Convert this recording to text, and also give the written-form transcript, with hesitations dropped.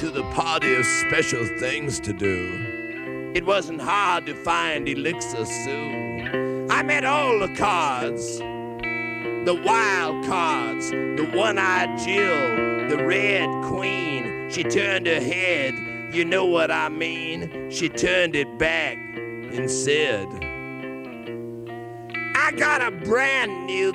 to the party of special things to do. It wasn't hard to find Elixir Sue. I met all the cards, the wild cards, the one-eyed Jill, the red queen. She turned her head, you know what I mean? She turned it back and said, I got a brand new